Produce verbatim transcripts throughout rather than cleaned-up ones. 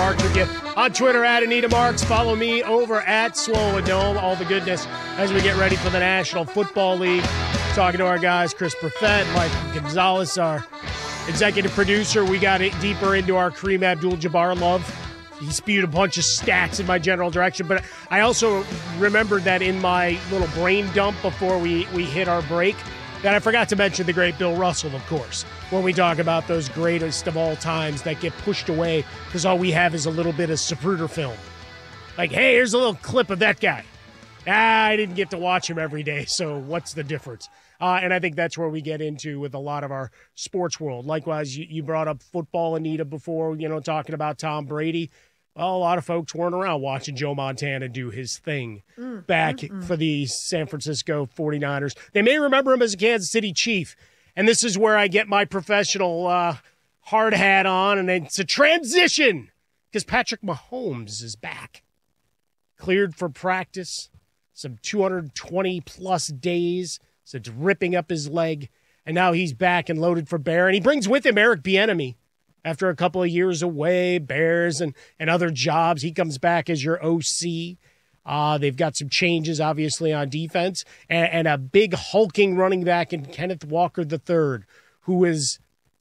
Marks with you on Twitter at Anita Marks. Follow me over at Swollen Dome. All the goodness as we get ready for the National Football League. Talking to our guys, Chris Perfett, Mike Gonzalez, our executive producer. We got it deeper into our Kareem Abdul-Jabbar love. He spewed a bunch of stats in my general direction, but I also remembered that in my little brain dump before we, we hit our break, that I forgot to mention the great Bill Russell, of course, when we talk about those greatest of all times that get pushed away because all we have is a little bit of Zapruder film. Like, hey, here's a little clip of that guy. Ah, I didn't get to watch him every day, so what's the difference? Uh, and I think that's where we get into with a lot of our sports world. Likewise, you, you brought up football, Anita, before, you know, talking about Tom Brady. Well, a lot of folks weren't around watching Joe Montana do his thing mm, back mm-mm. for the San Francisco forty-niners. They may remember him as a Kansas City Chief, and this is where I get my professional uh, hard hat on, and it's a transition because Patrick Mahomes is back. Cleared for practice, some two hundred twenty plus days, so it's ripping up his leg, and now he's back and loaded for bear, and he brings with him Eric Bieniemy. After a couple of years away, Bears and, and other jobs, he comes back as your O C. Uh, they've got some changes, obviously, on defense, and, and a big hulking running back in Kenneth Walker the third, who is,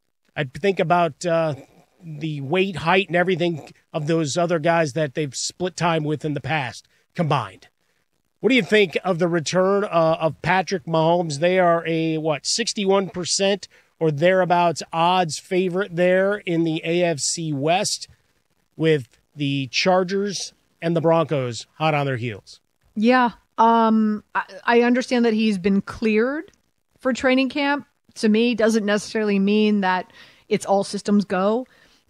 I think about uh, the weight, height, and everything of those other guys that they've split time with in the past combined. What do you think of the return uh, of Patrick Mahomes? They are a, what, sixty-one percent or thereabouts odds favorite there in the A F C West with the Chargers and the Broncos hot on their heels. Yeah. Um, I, I understand that he's been cleared for training camp. To me, doesn't necessarily mean that it's all systems go.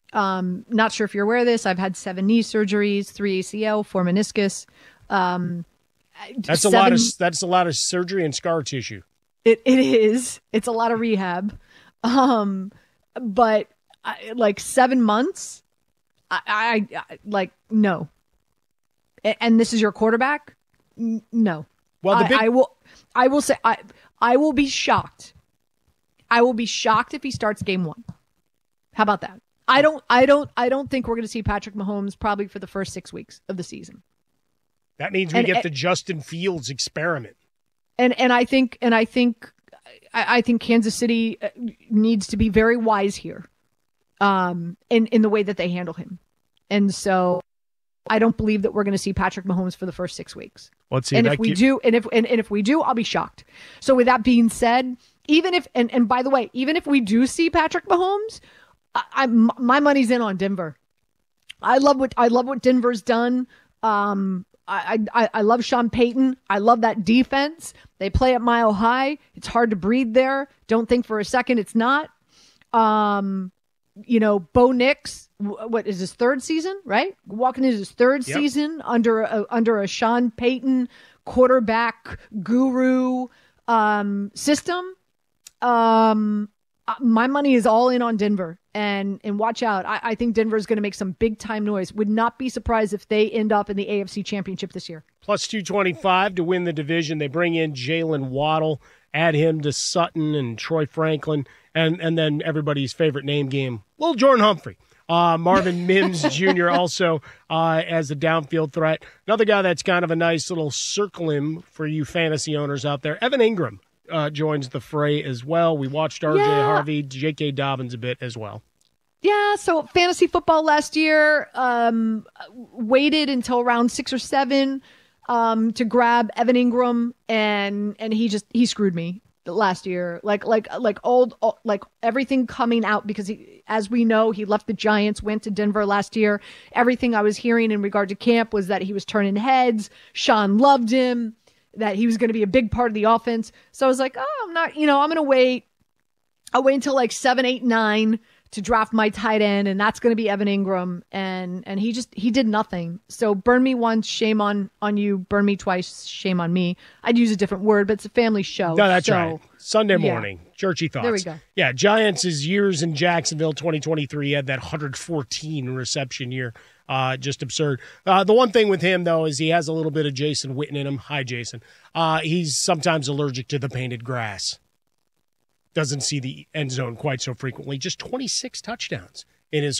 Um, not sure if you're aware of this. I've had seven knee surgeries, three A C L, four meniscus. Um, that's seven, a lot of that's a lot of surgery and scar tissue. It it is. It's a lot of rehab. Um, but I, like seven months, I, I, I like, no. A- and this is your quarterback? N- no. Well, the I, big... I will, I will say, I, I will be shocked. I will be shocked if he starts game one. How about that? I don't, I don't, I don't think we're going to see Patrick Mahomes probably for the first six weeks of the season. That means we and, get and, the Justin Fields experiment. And, and I think, and I think, I think Kansas City needs to be very wise here um, in, in the way that they handle him. And so I don't believe that we're going to see Patrick Mahomes for the first six weeks. Let's see. And if we keep... do, and if and, and if we do, I'll be shocked. So with that being said, even if, and, and by the way, even if we do see Patrick Mahomes, I, I, my money's in on Denver. I love what, I love what Denver's done. Um, I, I I love Sean Payton. I love that defense. They play at Mile High. It's hard to breathe there. Don't think for a second it's not. Um, you know, Bo Nix, what is his third season, right? Walking into his third yep. season under a, under a Sean Payton quarterback guru um, system. Um, my money is all in on Denver. And and watch out. I, I think Denver is going to make some big time noise. Would not be surprised if they end up in the A F C Championship this year. Plus two twenty-five to win the division. They bring in Jalen Waddle, add him to Sutton and Troy Franklin, and, and then everybody's favorite name game, little Jordan Humphrey. Uh, Marvin Mims Junior also uh, as a downfield threat. Another guy that's kind of a nice little circle him for you fantasy owners out there, Evan Ingram. Uh, joins the fray as well. We watched R J yeah. Harvey, J K. Dobbins a bit as well. Yeah, so fantasy football last year, um, waited until round six or seven um, to grab Evan Ingram, and and he just he screwed me last year. Like like like old like everything coming out because he, as we know, he left the Giants, went to Denver last year. Everything I was hearing in regard to camp was that he was turning heads. Sean loved him. That he was going to be a big part of the offense. So I was like, oh, I'm not, you know, I'm going to wait. I'll wait until like seven, eight, nine to draft my tight end. And that's going to be Evan Ingram. And, and he just, he did nothing. So burn me once, shame on, on you. Burn me twice, shame on me. I'd use a different word, but it's a family show. No, that's so, right. Sunday yeah. morning. Churchy thoughts. There we go. Yeah. Giants' years in Jacksonville, twenty twenty-three, had that one hundred fourteen reception year. Uh, just absurd. Uh, the one thing with him, though, is he has a little bit of Jason Witten in him. Hi, Jason. Uh, he's sometimes allergic to the painted grass. Doesn't see the end zone quite so frequently. Just twenty-six touchdowns in his